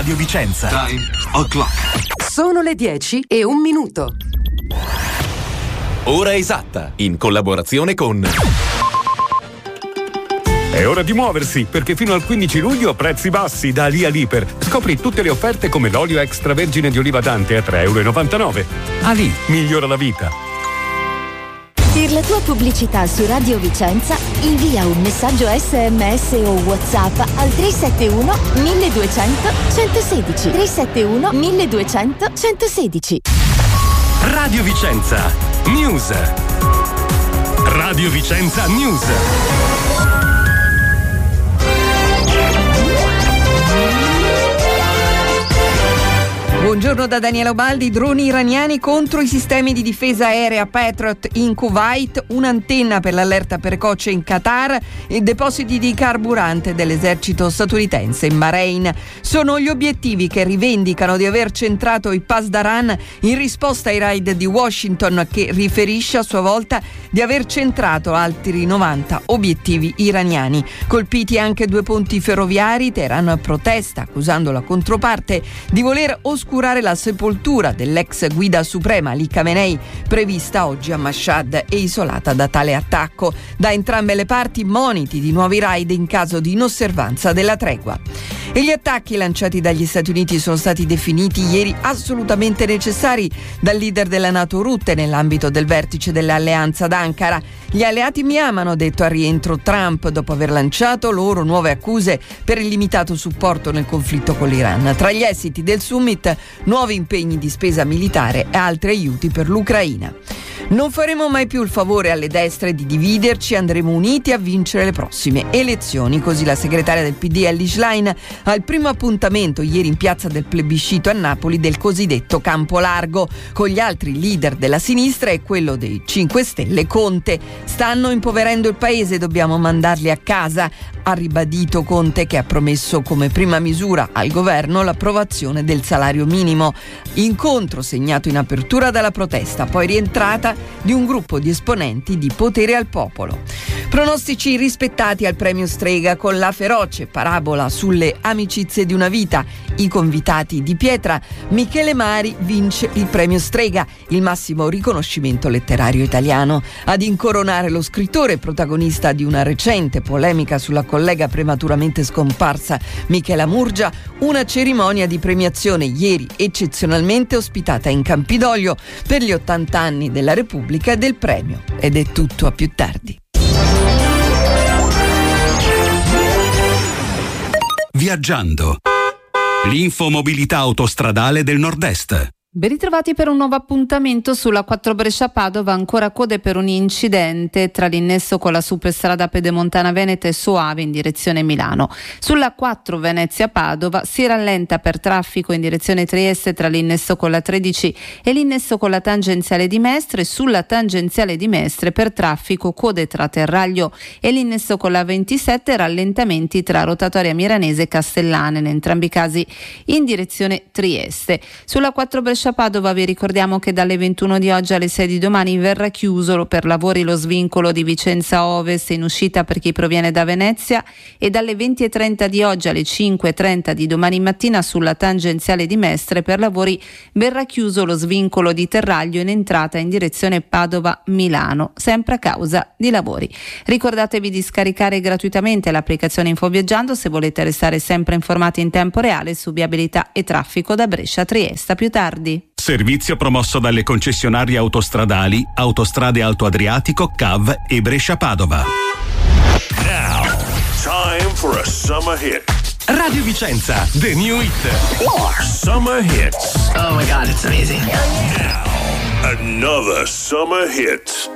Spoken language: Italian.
Radio Vicenza. Time o'clock. Sono le 10:01. Ora esatta, in collaborazione con... È ora di muoversi, perché fino al 15 luglio prezzi bassi da Ali Aliper. Scopri tutte le offerte come l'olio extravergine di oliva Dante a €3,99. Ali migliora la vita. Per la tua pubblicità su Radio Vicenza invia un messaggio SMS o WhatsApp al 371 1200 116. 371 1200 116. Radio Vicenza News. Radio Vicenza News. Buongiorno da Daniela Ubaldi. Droni iraniani contro i sistemi di difesa aerea Patriot in Kuwait, un'antenna per l'allerta precoce in Qatar e depositi di carburante dell'esercito statunitense in Bahrain. Sono gli obiettivi che rivendicano di aver centrato i Pasdaran in risposta ai raid di Washington, che riferisce a sua volta di aver centrato altri 90 obiettivi iraniani. Colpiti anche 2 ponti ferroviari. Teheran protesta accusando la controparte di voler oscurare la sepoltura dell'ex guida suprema Ali Khamenei, prevista oggi a Mashhad e isolata da tale attacco. Da entrambe le parti moniti di nuovi raid in caso di inosservanza della tregua. E gli attacchi lanciati dagli Stati Uniti sono stati definiti ieri assolutamente necessari dal leader della NATO Rutte nell'ambito del vertice dell'alleanza ad Ankara. Gli alleati mi amano, ha detto al rientro Trump dopo aver lanciato loro nuove accuse per il limitato supporto nel conflitto con l'Iran. Tra gli esiti del summit, nuovi impegni di spesa militare e altri aiuti per l'Ucraina. Non faremo mai più il favore alle destre di dividerci, andremo uniti a vincere le prossime elezioni. Così la segretaria del PD Elly Schlein al primo appuntamento ieri in piazza del plebiscito a Napoli del cosiddetto Campo Largo. Con gli altri leader della sinistra e quello dei 5 Stelle Conte. Stanno impoverendo il paese, dobbiamo mandarli a casa, ha ribadito Conte, che ha promesso come prima misura al governo l'approvazione del salario minimo. Incontro segnato in apertura dalla protesta, poi rientrata di un gruppo di esponenti di Potere al Popolo. Pronostici rispettati al premio Strega con La feroce parabola sulle amicizie di una vita. I convitati di pietra. Michele Mari vince il premio Strega, il massimo riconoscimento letterario italiano. Ad incoronare lo scrittore, protagonista di una recente polemica sulla collega prematuramente scomparsa Michela Murgia, una cerimonia di premiazione ieri eccezionalmente ospitata in Campidoglio per gli 80 anni della Repubblica e del premio. Ed è tutto, a più tardi. Viaggiando. L'infomobilità autostradale del Nord-Est. Ben ritrovati per un nuovo appuntamento sulla 4 Brescia-Padova, ancora code per un incidente tra l'innesso con la superstrada pedemontana Veneta e Soave in direzione Milano. Sulla 4 Venezia-Padova si rallenta per traffico in direzione Trieste tra l'innesso con la 13 e l'innesso con la tangenziale di Mestre. Sulla tangenziale di Mestre per traffico code tra Terraglio e l'innesso con la 27, rallentamenti tra rotatoria Miranese e Castellane, in entrambi i casi in direzione Trieste. Sulla 4 Brescia-Padova vi ricordiamo che dalle 21 di oggi alle 6 di domani verrà chiuso per lavori lo svincolo di Vicenza Ovest in uscita per chi proviene da Venezia, e dalle 20:30 di oggi alle 5:30 di domani mattina sulla tangenziale di Mestre per lavori verrà chiuso lo svincolo di Terraglio in entrata in direzione Padova-Milano, sempre a causa di lavori. Ricordatevi di scaricare gratuitamente l'applicazione Infoviaggiando se volete restare sempre informati in tempo reale su viabilità e traffico da Brescia a Trieste. A più tardi. Servizio promosso dalle concessionarie autostradali Autostrade Alto Adriatico, CAV e Brescia-Padova. Now, time for a summer hit. Radio Vicenza, the new hit. Summer hits. Oh my God, it's amazing. Now, another summer hit.